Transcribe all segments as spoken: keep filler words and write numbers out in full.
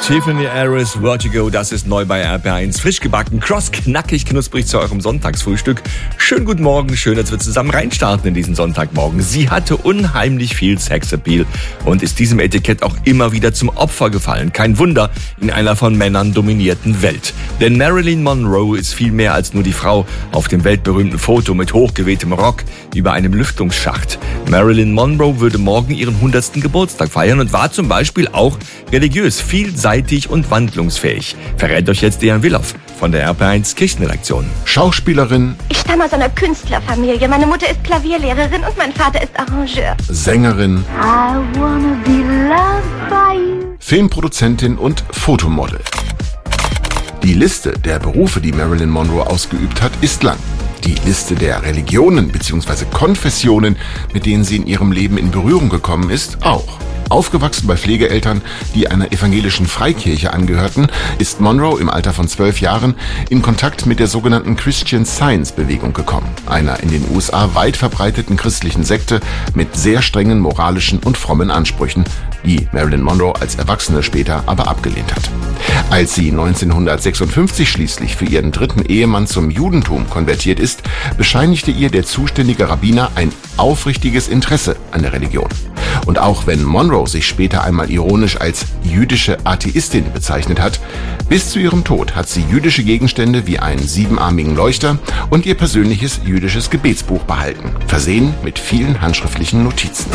Tiffany Harris, Vertigo, das ist neu bei R P R eins. Frisch gebacken, cross, knackig, knusprig zu eurem Sonntagsfrühstück. Schönen guten Morgen, schön, dass wir zusammen reinstarten in diesen Sonntagmorgen. Sie hatte unheimlich viel Sexappeal und ist diesem Etikett auch immer wieder zum Opfer gefallen. Kein Wunder in einer von Männern dominierten Welt. Denn Marilyn Monroe ist viel mehr als nur die Frau auf dem weltberühmten Foto mit hochgewehtem Rock über einem Lüftungsschacht. Marilyn Monroe würde morgen ihren hundertsten Geburtstag feiern und war zum Beispiel auch religiös, vielseitig und wandlungsfähig. Verrät euch jetzt Dejan Willoff von der R P R eins Kirchenredaktion. Schauspielerin. Ich stamme aus einer Künstlerfamilie. Meine Mutter ist Klavierlehrerin und mein Vater ist Arrangeur. Sängerin. I wanna be loved by you. Filmproduzentin und Fotomodel. Die Liste der Berufe, die Marilyn Monroe ausgeübt hat, ist lang. Die Liste der Religionen bzw. Konfessionen, mit denen sie in ihrem Leben in Berührung gekommen ist, auch. Aufgewachsen bei Pflegeeltern, die einer evangelischen Freikirche angehörten, ist Monroe im Alter von zwölf Jahren in Kontakt mit der sogenannten Christian Science-Bewegung gekommen, einer in den U S A weit verbreiteten christlichen Sekte mit sehr strengen moralischen und frommen Ansprüchen, die Marilyn Monroe als Erwachsene später aber abgelehnt hat. Als sie neunzehnhundertsechsundfünfzig schließlich für ihren dritten Ehemann zum Judentum konvertiert ist, bescheinigte ihr der zuständige Rabbiner ein aufrichtiges Interesse an der Religion. Und auch wenn Monroe sich später einmal ironisch als jüdische Atheistin bezeichnet hat, bis zu ihrem Tod hat sie jüdische Gegenstände wie einen siebenarmigen Leuchter und ihr persönliches jüdisches Gebetsbuch behalten, versehen mit vielen handschriftlichen Notizen.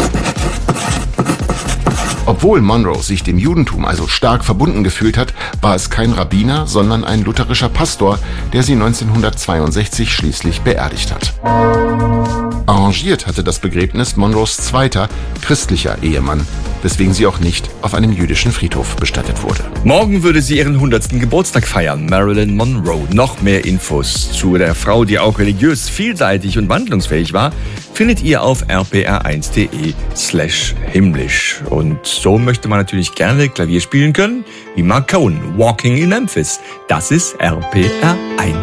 Obwohl Monroe sich dem Judentum also stark verbunden gefühlt hat, war es kein Rabbiner, sondern ein lutherischer Pastor, der sie neunzehnhundertzweiundsechzig schließlich beerdigt hat. Arrangiert hatte das Begräbnis Monroes zweiter, christlicher Ehemann, weswegen sie auch nicht auf einem jüdischen Friedhof bestattet wurde. Morgen würde sie ihren hundertsten Geburtstag feiern, Marilyn Monroe. Noch mehr Infos zu der Frau, die auch religiös, vielseitig und wandlungsfähig war, findet ihr auf r p r eins punkt d e slash himmlisch. Und so möchte man natürlich gerne Klavier spielen können, wie Mark Cohen, Walking in Memphis. Das ist R P R eins.